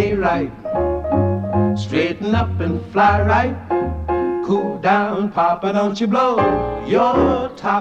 stay right. Straighten up and fly right. Cool down, Papa, don't you blow your top.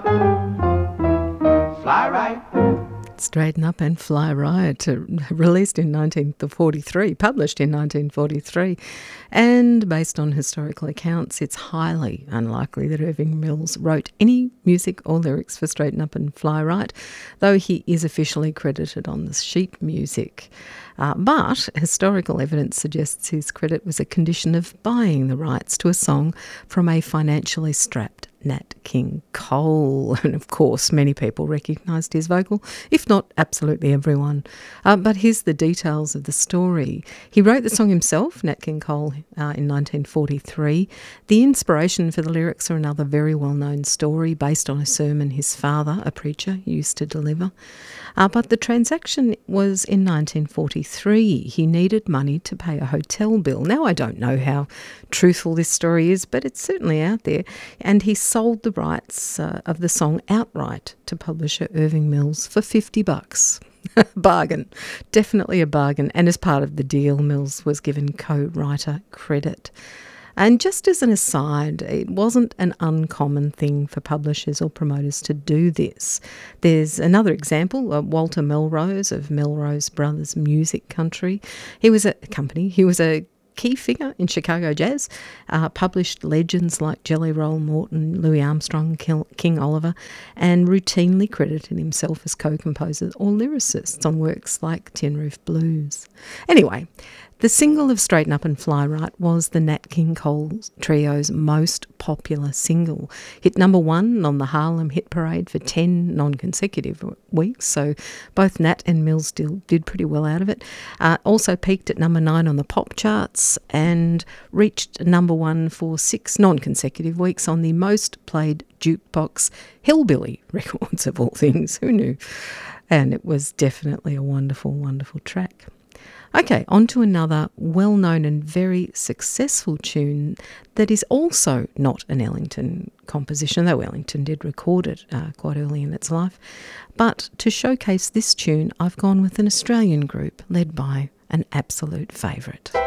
Fly right. Straighten Up and Fly Right, released in 1943, published in 1943. And based on historical accounts, it's highly unlikely that Irving Mills wrote any music or lyrics for Straighten Up and Fly Right, though he is officially credited on the sheet music. But historical evidence suggests his credit was a condition of buying the rights to a song from a financially strapped Nat King Cole. And of course, many people recognised his vocal, if not absolutely everyone. But here's the details of the story. He wrote the song himself, Nat King Cole, in 1943. The inspiration for the lyrics are another very well-known story based on a sermon his father, a preacher, used to deliver. But the transaction was in 1943. He needed money to pay a hotel bill. Now, I don't know how truthful this story is, but it's certainly out there. And he sold the rights of the song outright to publisher Irving Mills for $50. Bargain. Definitely a bargain. And as part of the deal, Mills was given co-writer credit. And just as an aside, it wasn't an uncommon thing for publishers or promoters to do this. There's another example, Walter Melrose of Melrose Brothers Music Country. He was a key figure in Chicago jazz, published legends like Jelly Roll Morton, Louis Armstrong, King Oliver, and routinely credited himself as co-composer or lyricist on works like Tin Roof Blues. Anyway, the single of Straighten Up and Fly Right was the Nat King Cole Trio's most popular single. Hit number 1 on the Harlem Hit Parade for 10 non-consecutive weeks, so both Nat and Mills did pretty well out of it. Also peaked at number 9 on the pop charts and reached number 1 for 6 non-consecutive weeks on the most played jukebox hillbilly records of all things. Who knew? And it was definitely a wonderful, wonderful track. Okay, on to another well-known and very successful tune that is also not an Ellington composition, though Ellington did record it quite early in its life. But to showcase this tune, I've gone with an Australian group led by an absolute favourite.